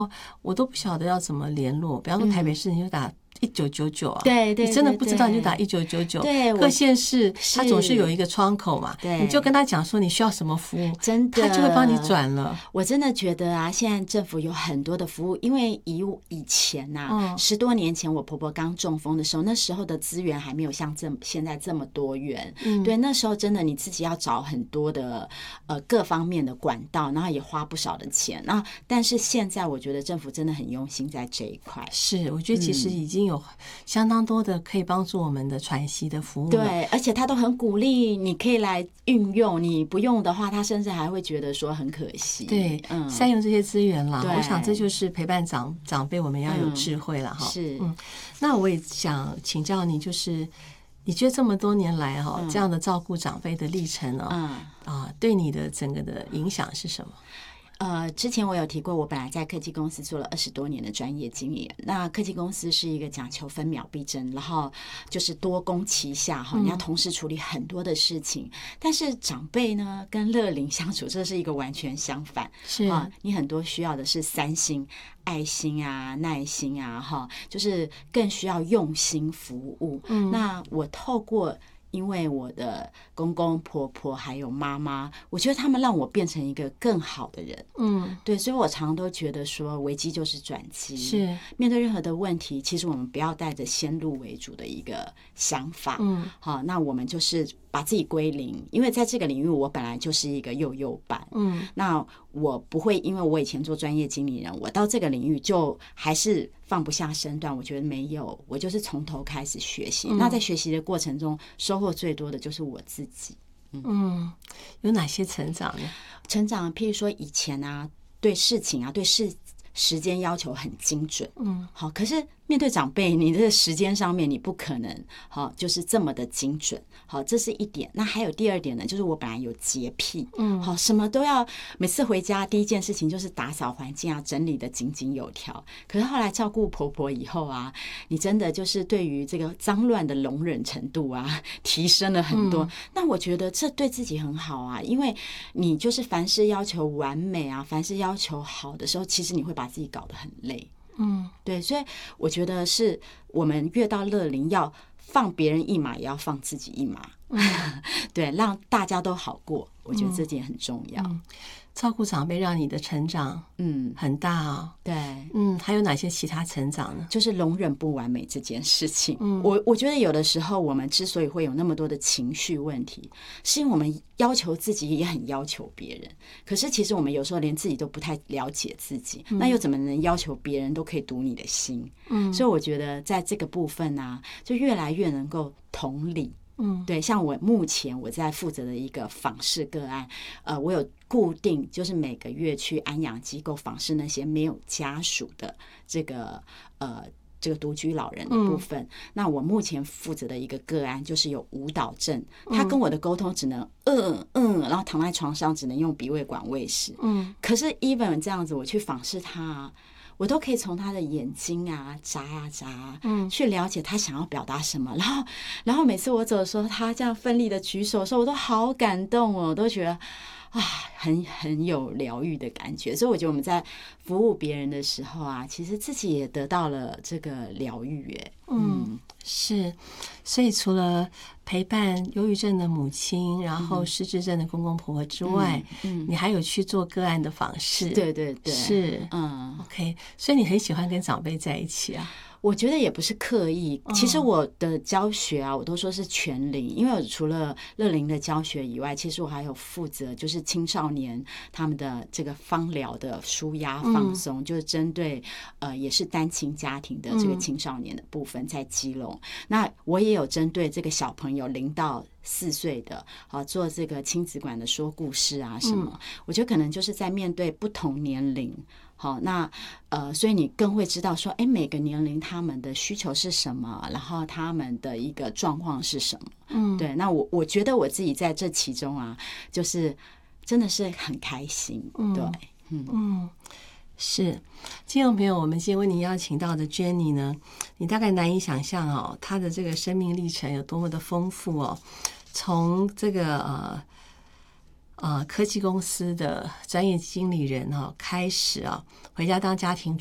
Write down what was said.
我都不晓得要怎么联络。比方说台北市，你就打1999啊， 对， 你真的不知道你就打1999。 对， 各县市它总是有一个窗口嘛，你就跟他讲说你需要什么服务， 真的， 他就会帮你转了。 我真的觉得啊，现在政府有很多的服务，因为以前啊，10多年前我婆婆刚中风的时候，那时候的资源还没有像现在这么多元。对，那时候真的你自己要找很多的各方面的管道，然后也花不少的钱。然后，但是现在我觉得政府真的很用心在这一块。 是，我觉得其实已经有相当多的可以帮助我们的喘息的服务了。 对，而且他都很鼓励你可以来运用，你不用的话，他甚至还会觉得说很可惜。 对，善用这些资源啦。 对， 我想这就是陪伴长辈，我们要有智慧了哈。 是， 那我也想请教你，就是你觉得这么多年来哈，这样的照顾长辈的历程对你的整个的影响是什么？ 之前我有提过，我本来在科技公司做了20多年的专业经理。那科技公司是一个讲求分秒必争，然后就是多工齐下哈，你要同时处理很多的事情。但是长辈呢，跟乐龄相处，这是一个完全相反。 是你很多需要的是3心：爱心啊、耐心啊，哈，就是更需要用心服务。那我透过。因为我的公公婆婆还有妈妈，我觉得他们让我变成一个更好的人。对，所以我常常都觉得说，危机就是转机。 是面对任何的问题，其实我们不要带着先入为主的一个想法。好，那我们就是把自己归零，因为在这个领域，我本来就是一个幼幼班。那我不会因为我以前做专业经理人，我到这个领域就还是放不下身段。我觉得没有，我就是从头开始学习。那在学习的过程中，收获最多的就是我自己。 有哪些成长呢？ 成长，譬如说以前啊，对事情啊，对时间要求很精准。好，可是面对长辈，你的时间上面你不可能好就是这么的精准。好，这是一点。那还有第二点呢，就是我本来有洁癖。好，什么都要，每次回家第一件事情就是打扫环境啊，整理的井井有条。可是后来照顾婆婆以后啊，你真的就是对于这个脏乱的容忍程度啊，提升了很多。那我觉得这对自己很好啊，因为你就是凡事要求完美啊，凡事要求好的时候，其实你会把自己搞得很累。对，所以我觉得是我们越到乐龄，要放别人一马，也要放自己一马。对，让大家都好过，我觉得这点很重要。 照顾长辈让你的成长很大啊。 对， 还有哪些其他成长呢？ 就是容忍不完美这件事情。我觉得有的时候我们之所以会有那么多的情绪问题，是因为我们要求自己也很要求别人，可是其实我们有时候连自己都不太了解自己，那又怎么能要求别人都可以读你的心？所以我觉得在这个部分啊，就越来越能够同理。对，像我目前我在负责的一个访视个案，我有固定就是每个月去安养机构访视那些没有家属的这个独居老人的部分。那我目前负责的一个个案就是有舞蹈症，他跟我的沟通只能然后躺在床上只能用鼻胃管喂食。可是 even 这样子我去访视他啊，我都可以从他的眼睛啊眨啊眨，去了解他想要表达什么。然后每次我走的时候，他这样奋力的举手的时候，我都好感动哦，我都觉得很有疗愈的感觉。所以我觉得我们在服务别人的时候啊，其实自己也得到了这个疗愈。 是。所以除了陪伴忧郁症的母亲，然后失智症的公公婆婆之外，你还有去做个案的访视。 对对对， 是OK。所以你很喜欢跟长辈在一起啊？ 我觉得也不是刻意，其实我的教学啊，我都说是全龄，因为我除了乐龄的教学以外，其实我还有负责就是青少年他们的这个芳疗的抒压放松，就是针对也是单亲家庭的这个青少年的部分在基隆。那我也有针对这个小朋友0到4岁的做这个亲子馆的说故事啊什么，我觉得可能就是在面对不同年龄。好，那所以你更会知道说，每个年龄他们的需求是什么，然后他们的一个状况是什么。对，那我觉得我自己在这其中啊，就是真的是很开心。对， 是。听众朋友，我们今天为您邀请到的 Jenny 呢，你大概难以想象哦，她的这个生命历程有多么的丰富哦。从这个科技公司的专业经理人开始回家当家庭